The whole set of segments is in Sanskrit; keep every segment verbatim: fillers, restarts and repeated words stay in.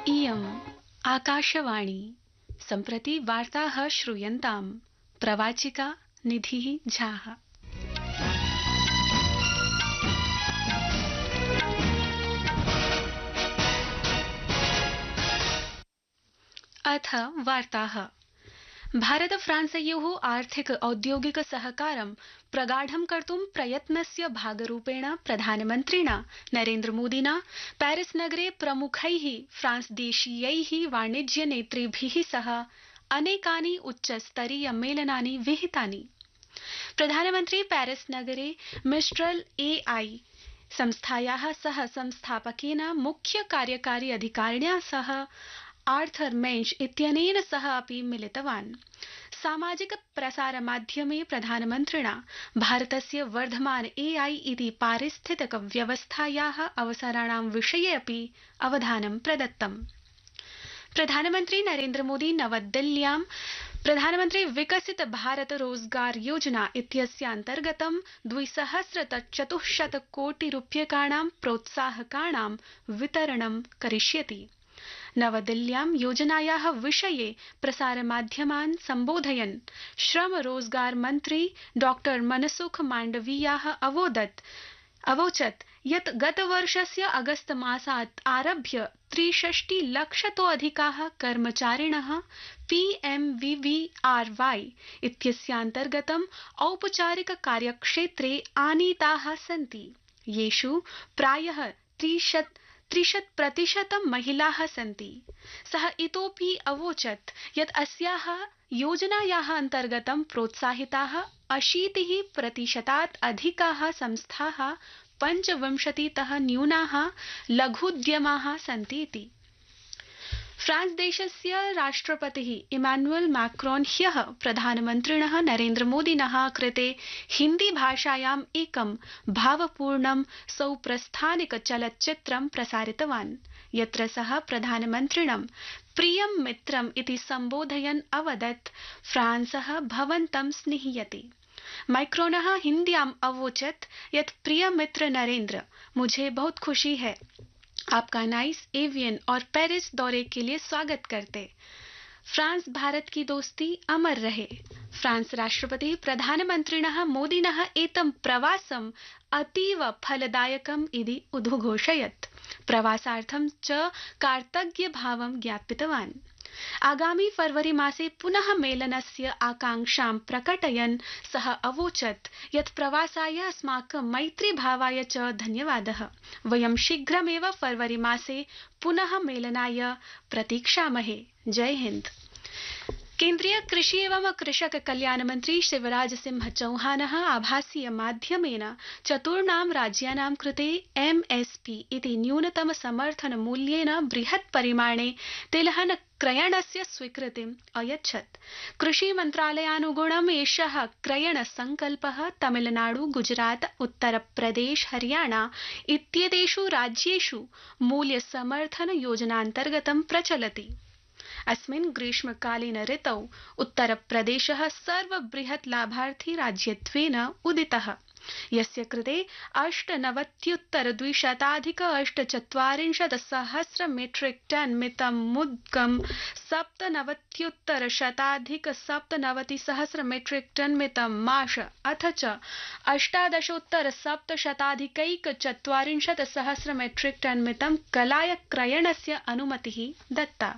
इयम् आकाशवाणी सम्प्रति वार्ताः श्रूयन्ताम् प्रवाचिका निधिः झाः। अथ वार्ताः। भारत फ्रांसयोः आर्थिक औद्योगिक सहकारं प्रगाढं कर्तुं प्रयत्नस्य भागरूपेण प्रधानमन्त्रिणा नरेन्द्रमोदिना पेरिस नगरे प्रमुखैः फ्रांसदेशीयैः वाणिज्य नेतृभिः सह अनेकानि उच्चस्तरीय मेलनानि विहितानि। प्रधानमन्त्री पेरिस नगरे मिस्ट्रल एआई संस्थायाः सह संस्थापकेन मुख्य कार्यकारी अधिकारिण्या सह आर्थर मेंच इत्यनेन सह अपि मिलितवान्। सामाजिक प्रसार माध्यमे प्रधानमन्त्रिणा भारतस्य वर्धमान एआई इति पारिस्थितिक व्यवस्थायाः अवसराणां विषये अपि अवधानं प्रदत्तम्। प्रधानमन्त्री नरेन्द्र मोदी नवदिल्ल्यां प्रधानमन्त्री विकसित भारत रोजगार योजना इत्यस्यान्तर्गतं द्विसहस्रचतुश्शत कोटि रूप्यकाणां प्रोत्साहकाणां वितरणं करिष्यति। नवदिल्ल्यां योजनायाः विषये प्रसारमाध्यमान् सम्बोधयन् श्रम रोजगार मन्त्री डॉक्टर मनसुख माण्डवीयाः अवोदत् अवोचत् यत् गतवर्षस्य अगस्त मासात् आरभ्य त्रिषष्टि लक्षतोऽधिकाः कर्मचारिणः पीएमवीवीआरवाई इत्यस्यान्तर्गतं औपचारिक कार्यक्षेत्रे आनीताः सन्ति, येषु प्रायः त्रिशत् त्रिशत् प्रतिशतं महिलाः सन्ति। सः इतोपि अवोचत् यत् अस्याः योजनायाः अन्तर्गतं प्रोत्साहिताः अशीतिः प्रतिशतात् अधिकाः संस्थाः पञ्चविंशतितः न्यूनाः लघुद्यमाः सन्ति इति। फ्रांस देशस्य राष्ट्रपतिः इमानुएल मैक्रोन ह्यः प्रधानमन्त्रिणः नरेन्द्र मोदिनः कृते हिन्दी भाषायाम् एकं भावपूर्णं सौप्रस्थानिक चलच्चित्रं प्रसारितवान्, यत्र सः प्रधानमन्त्रिणं प्रियं मित्रम् इति सम्बोधयन् अवदत् फ्रांसः भवन्तं स्निह्यति। मैक्रोनः हिन्द्याम् अवोचत् यत् प्रिय मित्र नरेन्द्र, मुझे बहुत खुशी है आपका नाइस एवियन और पेरिस दौरे के लिए स्वागत करते। फ्रांस भारत की दोस्ती अमर रहे। फ्रांस राष्ट्रपति प्रधानमन्त्रिणः मोदिनः एतं प्रवासम् अतीव फलदायकम् इति उद्घोषयत्। प्रवासार्थं च कार्तज्ञभावं ज्ञापितवान्। आगामी फरवरी मासे पुनः मेलनस्य आकांक्षां प्रकटयन् सः अवोचत् यत् प्रवासाय अस्माकं मैत्रीभावाय च धन्यवादः। वयं शीघ्रमेव फरवरी मासे पुनः मेलनाय प्रतीक्षामहे। जय हिन्द। केन्द्रीय कृषि एवं कृषक कल्याण मंत्री शिवराज सिंह चौहानः आभासीय माध्यमेन चतुर्णां राज्यानां कृते एमएसपी इति न्यूनतम समर्थन मूल्येन बृहत् परिमाणे तिलहन क्रयणस्य स्वीकृतिम् अयच्छत्। कृषि मन्त्रालयानुगुणम् एषः क्रयण संकल्पः तमिलनाडु, गुजरात, उत्तरप्रदेश, हरियाणा इत्येतेषु राज्येषु मूल्य समर्थन योजनान्तर्गतं प्रचलति। अस्मिन् ग्रीष्मकालीन ऋतौ उत्तरप्रदेशः सर्वबृहत् लाभार्थी राज्यत्वेन उदितः, यस्य कृते अष्टनवत्युत्तर द्विशताधिक अष्टचत्वारिंशत् सहस्र मेट्रिक टन मितं मुद्गं सप्तनवत्युत्तर शताधिक सप्तनवति सहस्र मेट्रिक टन मितं माश अथ च अष्टादशोत्तर सप्तशताधिकैक चत्वारिंशत् सहस्र मेट्रिक टन मितं कलाय क्रयणस्य अनुमतिः दत्ता।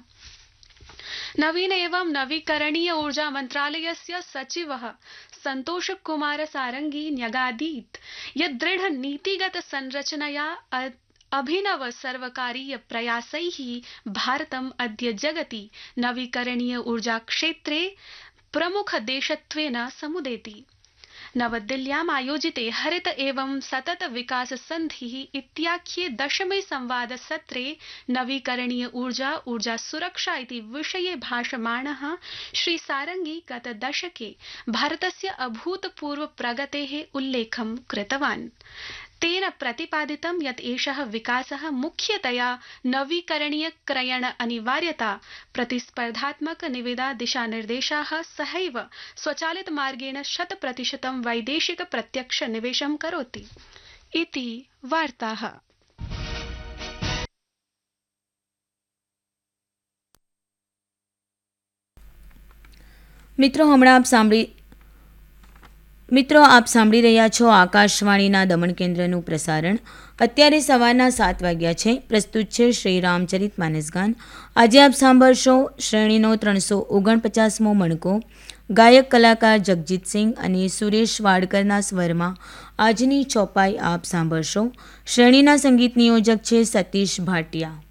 नवीन एवं नवीकरणीय ऊर्जा मन्त्रालयस्य सचिवः संतोष कुमार सारंगी न्यगादीत् यत् दृढ़ नीतिगत संरचनया अभिनव सर्वकारीय प्रयासैः भारतम् अद्य जगति नवीकरणीय ऊर्जा क्षेत्रे प्रमुख देशत्वेन समुदेति। नवदिल्ल्याम् आयोजिते हरित एवं सतत विकास संधिः इत्याख्ये दशमे संवाद सत्रे नवीकरणीय ऊर्जा ऊर्जा सुरक्षा इति विषये भाषमाणः श्री सारंगी गत दशके भारतस्य अभूतपूर्व प्रगतेः उल्लेखं कृतवान्। तेन प्रतिपादितं यत् एषः विकासः मुख्यतया नवीकरणीय क्रयण अनिवार्यता, प्रतिस्पर्धात्मक निविदा दिशानिर्देशाः सहैव स्वचालित मार्गेण शत प्रतिशतं वैदेशिक प्रत्यक्ष निवेशं करोति इति वार्ताः। મિત્રો હમણાં આપ સાંભળી મિત્રો આપ સાંભળી રહ્યા છો આકાશવાણીના દમણ કેન્દ્રનું પ્રસારણ. અત્યારે સવારના સાત વાગ્યા છે. પ્રસ્તુત છે શ્રી રામચરિત માનસ ગાન. આજે આપ સાંભળશો શ્રેણીનો ત્રણસો ઓગણપચાસમો મણકો. ગાયક કલાકાર જગજીતસિંહ અને સુરેશ વાડકરના સ્વરમાં આજની ચોપાઈ આપ સાંભળશો. શ્રેણીના સંગીત નિયોજક છે સતીશ ભાટિયા.